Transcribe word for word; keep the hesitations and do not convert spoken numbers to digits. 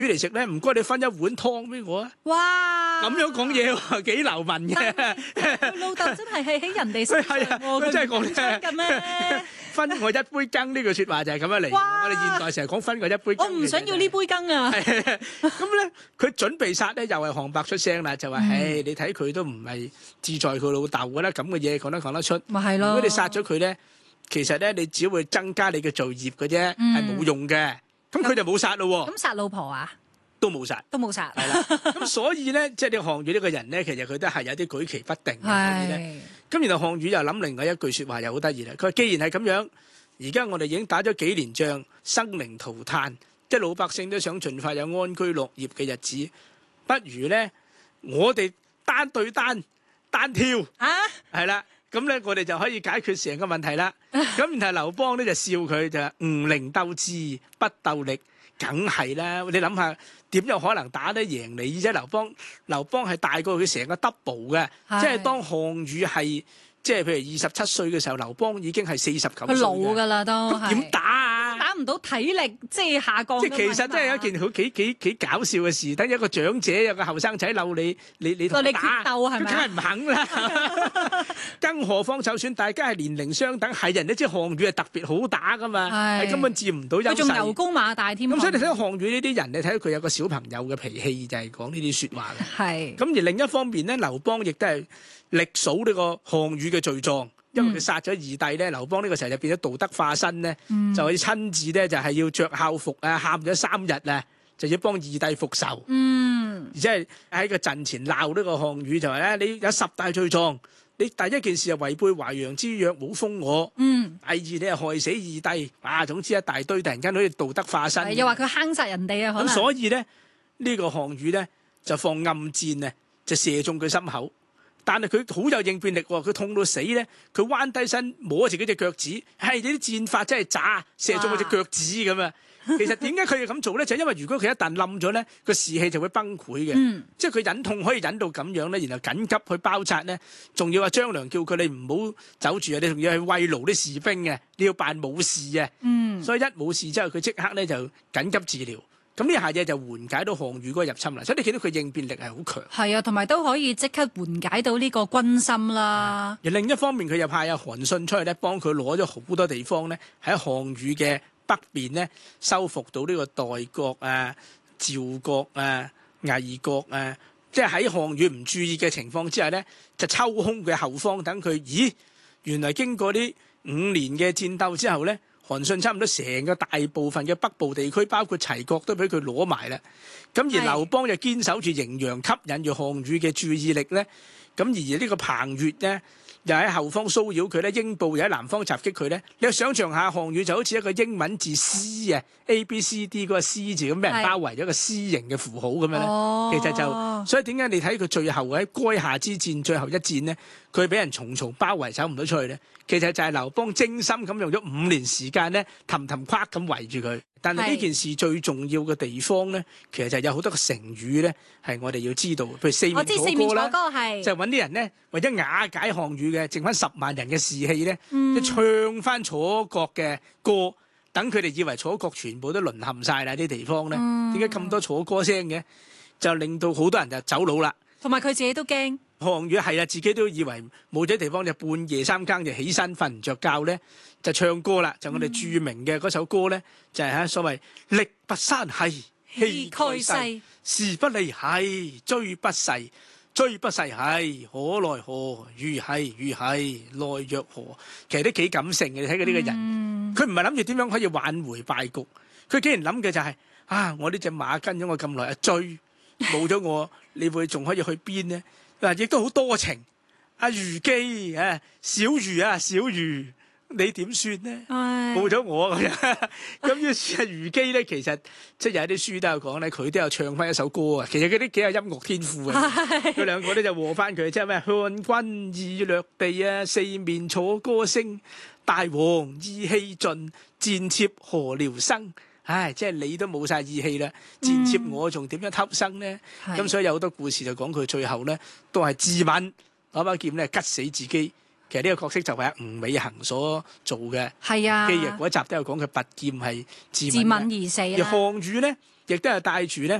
嚟食咧，唔該你分一碗湯俾我啊！ 哇！ 咁樣講嘢喎，幾流民嘅。 佢老豆真係係喺人哋身上係啊， 喎， 佢真係講唔出嘅咩？ 分我一杯羹呢句説話就係咁樣嚟。 哇我哋現代成日講分我一杯羹。 我唔想要呢杯羹啊！ 咁咧，佢準備殺咧，又係項伯出聲啦，就話：，唉，你睇佢都唔係志在佢老豆嘅啦，咁嘅嘢講得講得出。 咪係咯。 如果你殺咗佢咧，其實咧你只會增加你嘅罪孽嘅啫，係冇用嘅。咁佢就冇殺咯喎。 咁殺老婆啊？ 都冇殺， 都冇殺。 係啦。咁所以咧，即係呢項羽呢個人咧，其實佢都係有啲舉棋不定嘅。 係。 咁然後項羽又諗另外一句説話，又好得意啦。佢話：既然係咁樣，而家我哋已經打咗幾年仗，生靈塗炭，即係老百姓都想盡快有安居樂業嘅日子，不如咧我哋單對單單挑啊， 係啦。咁咧，我哋就可以解決成個問題啦。咁然後劉邦咧就笑佢就話：吾寧鬥智不鬥力，梗係啦。你諗下，點有可能打得贏你啫？劉邦劉邦係大過佢成個 double 嘅，即係當項羽係即係譬如二十七歲嘅時候，劉邦已經係四十九歲。 佢老㗎啦都。 咁點打啊？ 打唔到體力，即係下降。 即係其實真係一件好幾幾幾搞笑嘅事。等一個長者有個後生仔嬲你，你你同佢打，佢梗係唔肯啦。更何況就算大家係年齡相等，係人都知項羽係特別好打噶嘛，係根本佔唔到優勢。 佢仲牛高馬大添。 咁所以你睇項羽呢啲人，你睇到佢有個小朋友嘅脾氣，就係講呢啲説話嘅。 係。 咁而另一方面咧，劉邦亦都係力數呢個項羽嘅罪狀。因為佢殺咗二弟咧，劉邦呢個時候就變咗道德化身咧，嗯、就可以親自咧就係要着校服啊，喊咗三日啊，就要幫二弟復仇。嗯，而且係喺個陣前鬧呢個項羽，就話咧：你有十大罪狀，你第一件事係違背淮陽之約，冇封我。嗯，第二你係害死二弟，啊，總之一大堆，突然間好似道德化身。 又話佢坑殺人哋啊，可能。 咁所以咧，呢、這個項羽咧就放暗箭啊，就射中佢心口。但係佢好有應變力喎，佢痛到死咧，佢彎低身摸自己隻腳趾，係你啲箭法真係渣，射中佢隻腳趾咁啊！其實點解佢要咁做咧？就係、因為如果佢一旦冧咗咧，個士氣就會崩潰嘅。嗯、即係佢忍痛可以忍到咁樣咧，然後緊急去包紮咧，仲要話張良叫佢你唔好走住啊，你仲要去慰勞啲士兵嘅，你要扮冇事啊。嗯、所以一冇事之後，佢即刻咧就緊急治療。咁呢下嘢就緩解到項羽嗰個入侵啦，所以你見到佢應變力係好強。係啊，同埋都可以即刻緩解到呢個軍心啦。 而另一方面，佢又派阿韓信出去咧，幫佢攞咗好多地方咧，喺項羽嘅北邊咧，收復到呢個代國啊、趙國啊、魏國啊，即係喺項羽唔注意嘅情況之下咧，就抽空佢後方，等佢，咦，原來經過呢五年嘅戰鬥之後咧。韓信差唔多成個大部分嘅北部地區，包括齊國都俾佢攞埋啦。咁而劉邦就堅守住滎陽，吸引住項羽嘅注意力咧。咁而呢個彭越咧，又喺後方騷擾佢咧，英布又喺南方襲擊佢咧。你又想象下，項羽就好似一個英文字 C 啊 ，A B C D 嗰個 C 字咁，俾人包圍咗個 C 型嘅符號咁樣咧。哦、其實就所以點解你睇佢最後喺垓下之戰最後一戰咧，佢俾人重重包圍，走唔到出去咧？其實就係劉邦精心咁用咗五年時間咧，氹氹框咁圍住佢。但係呢件事最重要嘅地方咧，其實就有好多個成語咧，係我哋要知道。譬如四面楚歌啦，就揾啲人咧，為咗瓦解項羽嘅，剩翻十萬人嘅士氣咧，嗯、就唱翻楚國嘅歌，等佢哋以為楚國全部都淪陷晒啦啲地方咧。點解咁多楚歌聲嘅？就令到好多人就走佬啦。 同埋佢自己都驚。 項羽係啊，自己都以為冇咗地方，就半夜三更就起身瞓唔着覺咧，就唱歌啦。就我哋著名嘅嗰首歌咧，就係、是、嚇所謂力拔山兮氣蓋世，時不利兮騅不逝，騅不逝兮可奈何，如兮如兮奈若何。其實都幾感性嘅，你睇佢呢個人，佢唔係諗住點樣可以挽回敗局，佢竟然諗嘅就係、是、啊，我呢隻馬跟咗我咁耐啊，追冇咗我，你會仲可以去邊呢？嗱，亦都好多情。阿虞姬啊，小虞啊，小虞，你點算呢？冇咗我咁樣。咁於是阿虞姬咧，其實即係有啲書都有講咧，佢都有唱翻一首歌啊。其實佢啲幾有音樂天賦啊。佢兩個咧就和翻佢，即係咩？漢軍已掠地啊，四面楚歌聲。大王意氣盡，戰妾何聊生？唉，即係你都冇晒義氣啦，戰妾我仲點樣偷生呢？咁、嗯、所以有好多故事就講佢最後咧都係自刎，攞把劍咧吉死自己。其實呢個角色就係吳美恒所做嘅。係啊，基日嗰一集都有講佢拔劍係自刎而死。而項羽咧亦都係帶住咧